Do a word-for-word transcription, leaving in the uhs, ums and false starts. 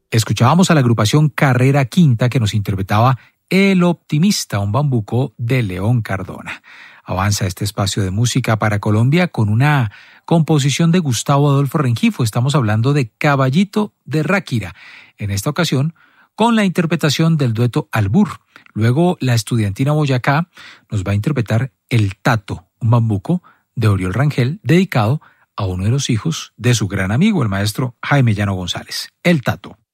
Escuchábamos a la agrupación Carrera Quinta que nos interpretaba El Optimista, un bambuco de León Cardona. Avanza este espacio de música para Colombia con una composición de Gustavo Adolfo Rengifo. Estamos hablando de Caballito de Ráquira. En esta ocasión, con la interpretación del dueto Albur. Luego, la estudiantina Boyacá nos va a interpretar El Tato, un bambuco de Oriol Rangel, dedicado a uno de los hijos de su gran amigo, el maestro Jaime Llano González. El Tato.